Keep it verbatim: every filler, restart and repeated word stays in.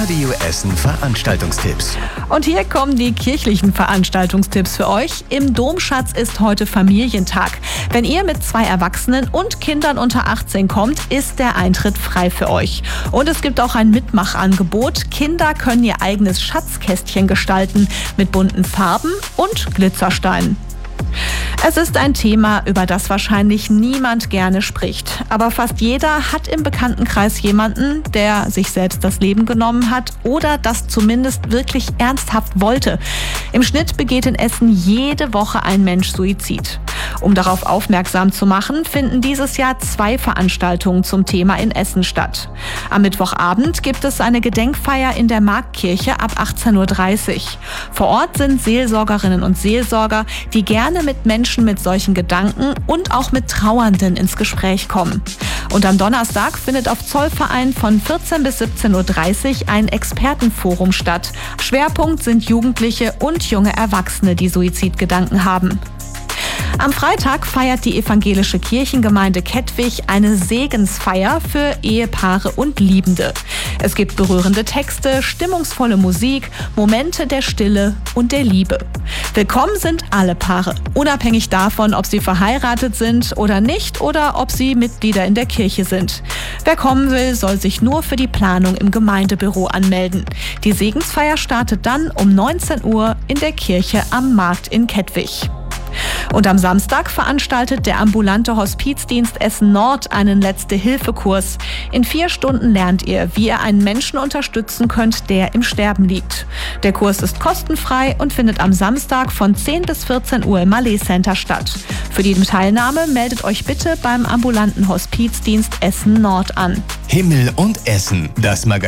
Radio Essen Veranstaltungstipps. Und hier kommen die kirchlichen Veranstaltungstipps für euch. Im Domschatz ist heute Familientag. Wenn ihr mit zwei Erwachsenen und Kindern unter achtzehn kommt, ist der Eintritt frei für euch. Und es gibt auch ein Mitmachangebot. Kinder können ihr eigenes Schatzkästchen gestalten mit bunten Farben und Glitzersteinen. Es ist ein Thema, über das wahrscheinlich niemand gerne spricht. Aber fast jeder hat im Bekanntenkreis jemanden, der sich selbst das Leben genommen hat oder das zumindest wirklich ernsthaft wollte. Im Schnitt begeht in Essen jede Woche ein Mensch Suizid. Um darauf aufmerksam zu machen, finden dieses Jahr zwei Veranstaltungen zum Thema in Essen statt. Am Mittwochabend gibt es eine Gedenkfeier in der Marktkirche ab achtzehn Uhr dreißig. Vor Ort sind Seelsorgerinnen und Seelsorger, die gerne mit Menschen mit solchen Gedanken und auch mit Trauernden ins Gespräch kommen. Und am Donnerstag findet auf Zollverein von vierzehn bis siebzehn Uhr dreißig ein Expertenforum statt. Schwerpunkt sind Jugendliche und junge Erwachsene, die Suizidgedanken haben. Am Freitag feiert die evangelische Kirchengemeinde Kettwig eine Segensfeier für Ehepaare und Liebende. Es gibt berührende Texte, stimmungsvolle Musik, Momente der Stille und der Liebe. Willkommen sind alle Paare, unabhängig davon, ob sie verheiratet sind oder nicht oder ob sie Mitglieder in der Kirche sind. Wer kommen will, soll sich nur für die Planung im Gemeindebüro anmelden. Die Segensfeier startet dann um neunzehn Uhr in der Kirche am Markt in Kettwig. Und am Samstag veranstaltet der ambulante Hospizdienst Essen Nord einen Letzte-Hilfe-Kurs. In vier Stunden lernt ihr, wie ihr einen Menschen unterstützen könnt, der im Sterben liegt. Der Kurs ist kostenfrei und findet am Samstag von zehn bis vierzehn Uhr im Malé Center statt. Für die Teilnahme meldet euch bitte beim ambulanten Hospizdienst Essen Nord an. Himmel und Essen, das Magazin.